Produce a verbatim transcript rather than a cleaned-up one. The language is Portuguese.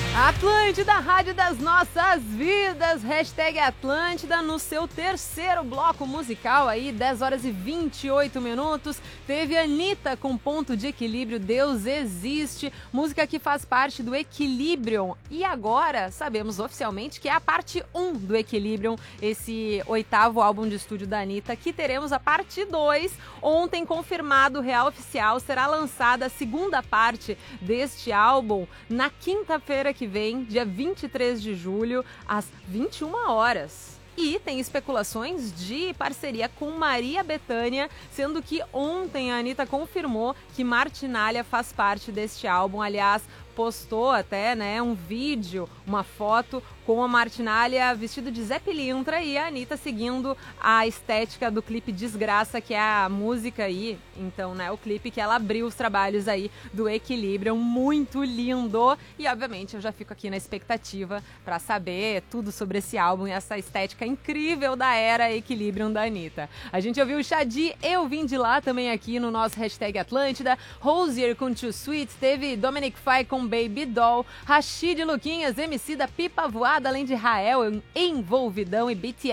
Atlântida, rádio das nossas vidas, hashtag Atlântida no seu terceiro bloco musical aí, dez horas e vinte e oito minutos, teve Anitta com Ponto de Equilíbrio, Deus Existe, música que faz parte do Equilibrium, e agora sabemos oficialmente que é a parte um do Equilibrium, esse oitavo álbum de estúdio da Anitta, que teremos a parte dois, ontem confirmado, real oficial, será lançada a segunda parte deste álbum na quinta-feira que vem, dia vinte e três de julho, às vinte e uma horas. E tem especulações de parceria com Maria Bethânia, sendo que ontem a Anitta confirmou que Martinália faz parte deste álbum. Aliás, postou até, né, um vídeo, uma foto com a Martinália vestido de Zé Pilintra e a Anitta seguindo a estética do clipe Desgraça, que é a música aí, então, né, o clipe que ela abriu os trabalhos aí do Equilibrium, muito lindo. E, obviamente, eu já fico aqui na expectativa para saber tudo sobre esse álbum e essa estética incrível da era Equilibrium da Anitta. A gente ouviu o Xadi, Eu Vim de Lá, também aqui no nosso hashtag Atlântida, Rosier com Too Sweet, teve Dominic Fike com Baby Doll, Rashid Luquinhas, M C da Pipa Voada, além de Rael, Envolvidão e B T S